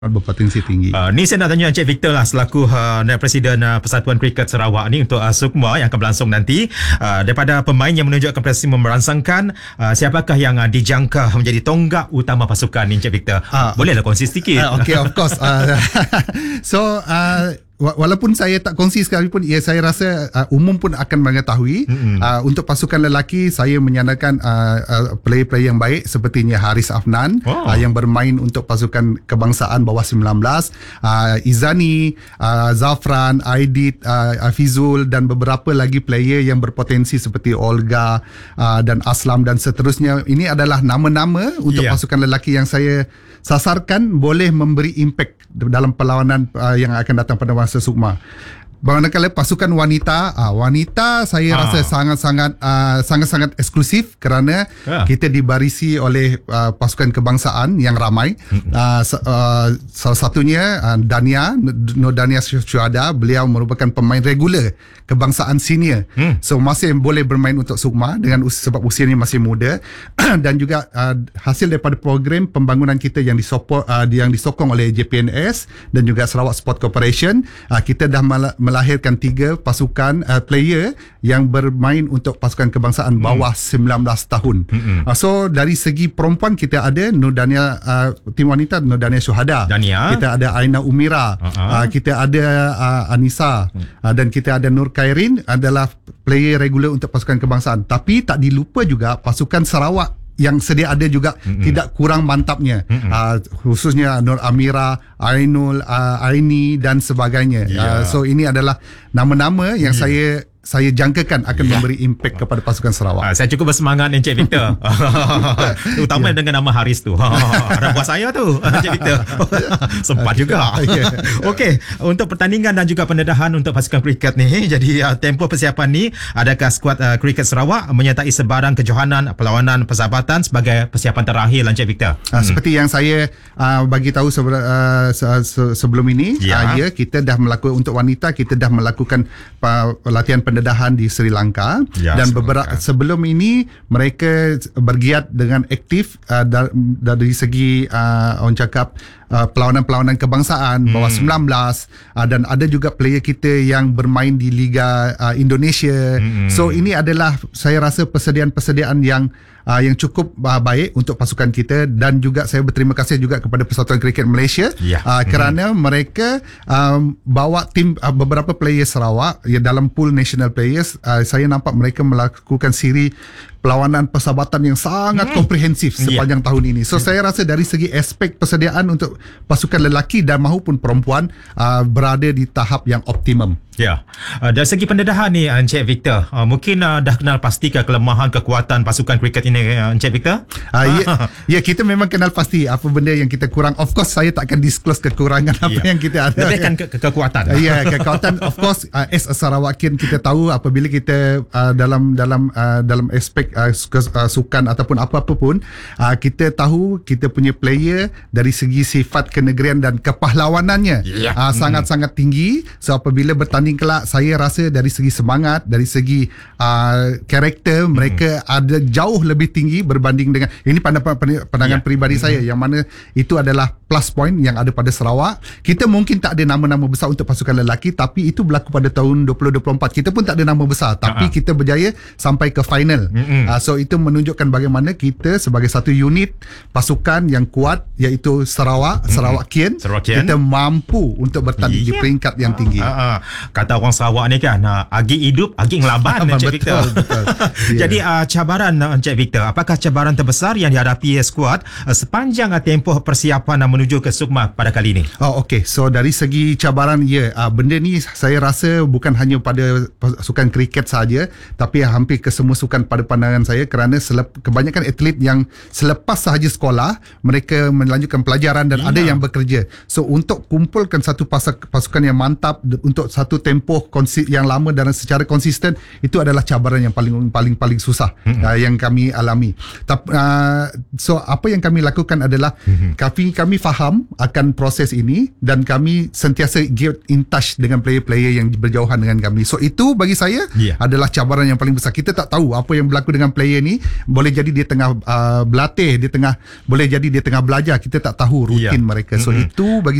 berpotensi tinggi. Ni saya nak tanya Encik Victor lah selaku Presiden Persatuan Kriket Sarawak ni untuk SUKMA yang akan berlangsung nanti. Daripada pemain yang menunjukkan prestasi merangsangkan, siapakah yang dijangka menjadi tonggak utama pasukan ni Encik Victor? Bolehlah kongsi sedikit. Okay, of course. Walaupun saya tak kongsi sekalipun, saya rasa umum pun akan mengetahui. Untuk pasukan lelaki, saya menyandarkan player-player yang baik sepertinya Haris Afnan yang bermain untuk pasukan kebangsaan bawah 19, Izani, Zafran, Aidit, Afizul dan beberapa lagi player yang berpotensi seperti Olga dan Aslam dan seterusnya. Ini adalah nama-nama untuk pasukan lelaki yang saya sasarkan boleh memberi impact dalam perlawanan yang akan datang pada masa SUKMA. Manakala pasukan wanita, saya rasa sangat-sangat eksklusif kerana kita dibarisi oleh pasukan kebangsaan yang ramai. Salah satunya Dania, Nur Dania Syuhada, beliau merupakan pemain regular kebangsaan senior. So masih boleh bermain untuk SUKMA dengan sebab usianya masih muda. Dan juga hasil daripada program pembangunan kita yang disokong oleh JPNS dan juga Sarawak Sport Corporation, kita dah melahirkan 3 pasukan player yang bermain untuk pasukan kebangsaan bawah 19 tahun. So dari segi perempuan kita ada Nur Dania, tim wanita Nur Dania Syuhada. Kita ada Aina Umira, kita ada Anissa, dan kita ada Nur Khairin adalah player regular untuk pasukan kebangsaan. Tapi tak dilupa juga pasukan Sarawak yang sedia ada juga tidak kurang mantapnya, khususnya Nur Amira, Ainul, Aini dan sebagainya. So ini adalah nama-nama yang saya jangkakan akan memberi impact kepada pasukan Sarawak. Saya cukup bersemangat Encik Victor. Terutama dengan nama Haris tu. Anak buah saya tu Encik Victor. Sempat juga. Okey, untuk pertandingan dan juga pendedahan untuk pasukan kriket ni, jadi tempoh persiapan ni, adakah skuad kriket Sarawak menyertai sebarang kejohanan perlawanan persahabatan sebagai persiapan terakhir Encik Victor? Seperti yang saya bagi tahu sebelum ini, kita dah melakukan untuk wanita, kita dah melakukan latihan pendedahan di Sri Lanka, dan beberapa sebelum ini mereka bergiat dengan aktif dari segi orang cakap perlawanan-perlawanan kebangsaan bawah 19, dan ada juga player kita yang bermain di Liga Indonesia. So ini adalah saya rasa persediaan yang cukup baik untuk pasukan kita, dan juga saya berterima kasih juga kepada Persatuan Kriket Malaysia kerana mereka bawa tim beberapa player Sarawak dalam pool national players. Saya nampak mereka melakukan siri perlawanan persahabatan yang sangat komprehensif sepanjang tahun ini. So saya rasa dari segi aspek persediaan untuk pasukan lelaki dan maupun perempuan berada di tahap yang optimum. Dari segi pendedahan ni Encik Victor, mungkin dah kenal pasti kelemahan kekuatan pasukan kriket ini Encik Victor? Kita memang kenal pasti apa benda yang kita kurang. Of course saya tak akan disclose kekurangan apa yang kita ada. Lebihkan kekuatan. Kekuatan of course as a Sarawakian kita tahu apabila kita dalam aspek sukan ataupun apa-apa pun, kita tahu kita punya player dari segi sifat kenegerian dan kepahlawanannya sangat-sangat tinggi. So apabila bertanding kelak, saya rasa dari segi semangat, dari segi karakter, mereka ada jauh lebih tinggi berbanding dengan, ini pandangan peribadi saya, yang mana itu adalah plus point yang ada pada Sarawak. Kita mungkin tak ada nama-nama besar untuk pasukan lelaki, tapi itu berlaku pada tahun 2024. Kita pun tak ada nama besar, tapi kita berjaya sampai ke final. So itu menunjukkan bagaimana kita sebagai satu unit pasukan yang kuat, iaitu Sarawakian, kita mampu untuk bertanding di peringkat yang tinggi. Kata orang Sarawak ni kan, agi hidup, agi ngelaban Encik Victor. Jadi cabaran Encik Victor, apakah cabaran terbesar yang dihadapi skuad sepanjang tempoh persiapan menuju ke SUKMA pada kali ini? So dari segi cabaran, benda ni saya rasa bukan hanya pada sukan kriket saja, tapi hampir ke semua sukan pada pandangan saya, kerana kebanyakan atlet yang selepas sahaja sekolah mereka melanjutkan pelajaran dan ada yang bekerja. So untuk kumpulkan satu pasukan yang mantap untuk satu tempoh yang lama dan secara konsisten, itu adalah cabaran yang paling susah yang kami alami. So apa yang kami lakukan adalah kami faham akan proses ini, dan kami sentiasa get in touch dengan player-player yang berjauhan dengan kami. So itu bagi saya adalah cabaran yang paling besar. Kita tak tahu apa yang berlaku dengan dengan player ni, boleh jadi dia tengah berlatih, boleh jadi dia tengah belajar, kita tak tahu rutin mereka. So itu bagi